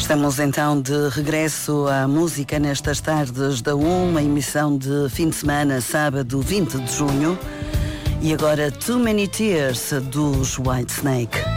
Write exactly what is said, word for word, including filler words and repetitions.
Estamos então de regresso à música nestas tardes da uma emissão de fim de semana, sábado vinte de junho. E agora Too Many Tears dos Whitesnake.